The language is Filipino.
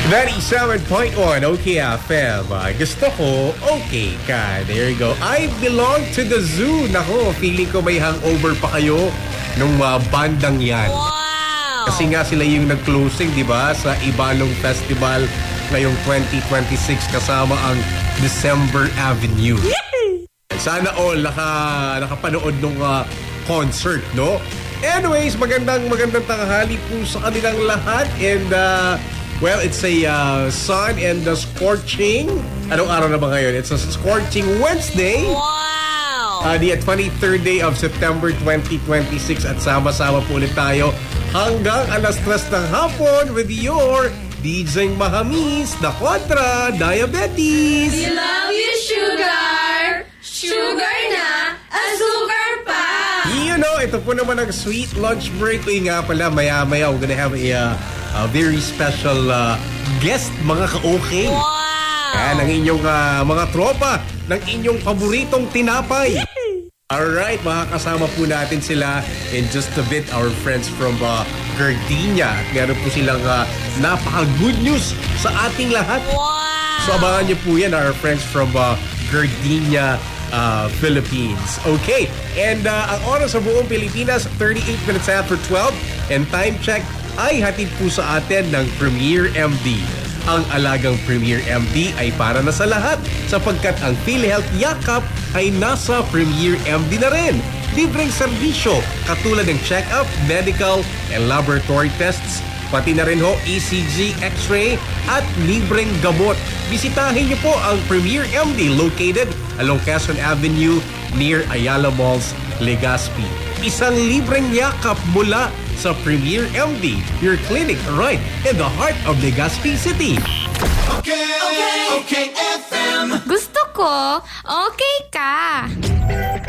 97.1 OK FM. Gusto ko, okay ka. There you go. I belong to the zoo. Nako, feeling ko may hangover pa kayo nung bandang yan. Wow! Kasi nga sila yung nag-closing, di ba? Sa Ibalong Festival ngayong 2026 kasama ang December Avenue. Sana all nakapanood nung concert, no? Anyways, magandang tanghali po sa kanilang lahat. And well, it's a sun and scorching. Anong araw na ba ngayon? It's a scorching Wednesday. Wow! The 23rd day of September 2026 at sama-sama po ulit tayo hanggang alas 3 ng hapon with your DJ Mahamis, The Contra, Diabetes. We love you, sugar! Sugar na, azúcar pa! You know, ito po naman ang sweet lunch break. Uy nga pala, maya-maya, we're gonna have a very special guest, mga ka-okay. Wow! Yan, ang inyong mga tropa ng inyong paboritong tinapay. Alright, makakasama po natin sila in just a bit. Our friends from Gardenia. At meron po silang napaka-good news sa ating lahat. Wow! So abangan niyo po yan, our friends from Gardenia, Philippines. Okay, and ang oras sa buong Pilipinas, 38 minutes after 12. And time check ay hatid po sa atin ng Premier MD. Ang alagang Premier MD ay para na sa lahat sapagkat ang PhilHealth Yakap ay nasa Premier MD na rin. Libreng serbisyo katulad ng check-up, medical, and laboratory tests, pati na rin ho ECG, X-ray at libreng gamot. Bisitahin niyo po ang Premier MD located along Quezon Avenue near Ayala Malls, Legazpi. Isang libreng yakap mula sa Premier MD, your clinic right in the heart of Legazpi City. Okay FM. Gusto ko, okay ka!